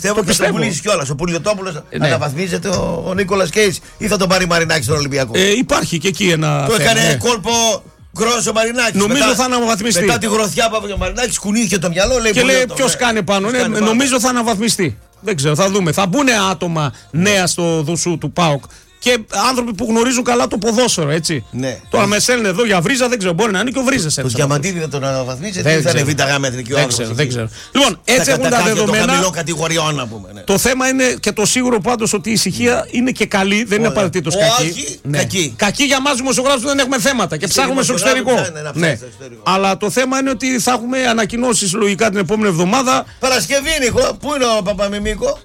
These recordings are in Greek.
πιστεύω και θα τον πουλήσει κιόλας. Ο Πουλιοτόπουλος αναβαθμίζεται ο Νίκολας Κέιτς ή θα τον πάρει Μαρινάκη στον Ολυμπιακό. Υπάρχει και εκεί ένα. Το έκανε κόλπο γκρόσο ο Μαρινάκης. Νομίζω θα αναβαθμιστεί. Μετά τη γροθιά που ο Μαρινάκης κουνήθηκε το μυαλό. Και λέει ποιος κάνει πάνω. Νομίζω θα αναβαθμιστεί. Δεν ξέρω, θα δούμε. Θα μπουν άτομα νέα στο δουσού του ΠΑΟΚ. Και άνθρωποι που γνωρίζουν καλά το ποδόσφαιρο, έτσι. Ναι. Τώρα με στέλνουν εδώ για Βρίζα, δεν ξέρω, μπορεί να είναι και ο Βρίζας. Το Διαμαντίδη δεν τον αναβαθμίσει, δεν θα είναι β' εθνική ομάδα. Δεν ξέρω. Λοιπόν, έτσι έχουν τα δεδομένα. Χαμηλών κατηγοριών, να πούμε. Ναι. Το θέμα είναι και το σίγουρο πάντως ότι η ησυχία είναι και καλή, δεν είναι απαραίτητος κακή. Όχι, κακή. Κακή για εμάς δημοσιογράφους που δεν έχουμε θέματα και ψάχνουμε στο εξωτερικό. Ναι. Αλλά το θέμα είναι ότι θα έχουμε ανακοινώσεις λογικά την επόμενη εβδομάδα. Παρασκευή, Νίκο, πού είναι ο Παπαμιμίκο?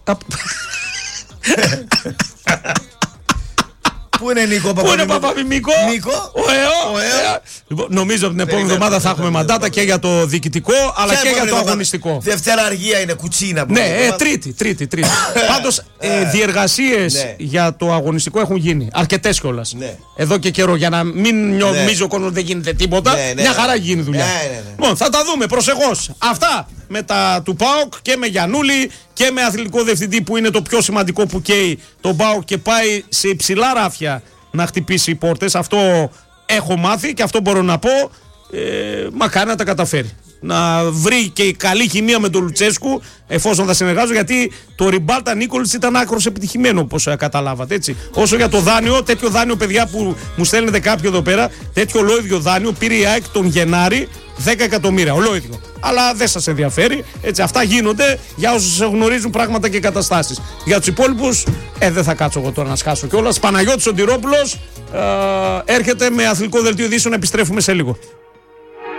Πού είναι Νίκο Παπαμιμίκο? Πού είναι Παπαμιμίκο? Ο ΕΟ. Λοιπόν, νομίζω ότι την επόμενη εβδομάδα θα έχουμε μαντάτα και για το διοικητικό αλλά και για το αγωνιστικό. Δευτέρα αργία είναι κουτσίνα. Ναι, τρίτη. Πάντως διεργασίες για το αγωνιστικό έχουν γίνει. Αρκετές κιόλας. Εδώ και καιρό για να μην νομίζει ο κόσμος ότι δεν γίνεται τίποτα. Μια χαρά γίνει δουλειά. Λοιπόν, θα τα δούμε προσεχώς. Αυτά με τα του ΠΑΟΚ και με Γιαννούλη και με αθλητικό διευθυντή που είναι το πιο σημαντικό που καίει τον ΠΑΟΚ και πάει σε υψηλά ράφια να χτυπήσει οι πόρτες. Αυτό έχω μάθει και αυτό μπορώ να πω. Μακάρι να τα καταφέρει. Να βρει και καλή χημεία με τον Λουτσέσκου εφόσον θα συνεργάζω, γιατί το Ριμπάλτα Νίκολιτς ήταν άκρος επιτυχημένο, όπως καταλάβατε, έτσι. Όσο για το δάνειο, τέτοιο δάνειο, παιδιά, που μου στέλνετε κάποιο εδώ πέρα, τέτοιο ολόιδιο δάνειο πήρε η ΑΕΚ τον Γενάρη 10 εκατομμύρια, ολόιδιο. Αλλά δεν σας ενδιαφέρει, έτσι. Αυτά γίνονται για όσους γνωρίζουν πράγματα και καταστάσεις. Για τους υπόλοιπους, δεν θα κάτσω εγώ τώρα να σκάσω κιόλας. Παναγιώτης Σωτηρόπουλος έρχεται με αθλητικό δελτίο ειδήσεων, επιστρέφουμε σε λίγο.